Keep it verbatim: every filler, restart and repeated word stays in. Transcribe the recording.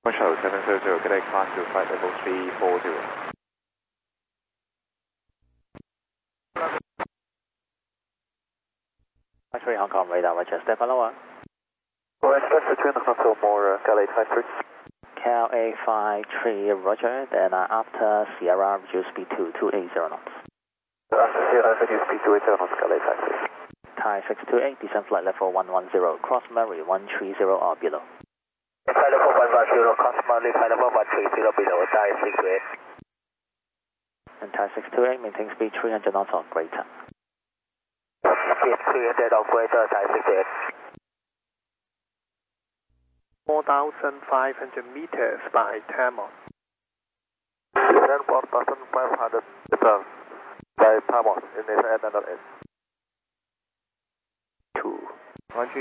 Marshall seven zero zero, good day, class to flight level three four zero. three Hong Kong radar, Roger, step below. Alright, Spencer, two and a half or more, uh, Cal eight five three. Cal eight five three, Roger, then uh, after Sierra, reduce speed to two eighty knots. After Sierra, reduce speed to two eighty knots, Cal eight five three. Thai six two eight, descend flight level one one zero, cross Murray one three zero or below. Flight level one one zero, cross Murray, flight level one three zero below, Thai six two eight. And Thai six two eight, maintain speed three hundred knots or greater. Speed three hundred or greater, Thai six two eight. four thousand five hundred meters by Tamon. Descend four thousand five hundred meters by Tamon, in the N N S. two.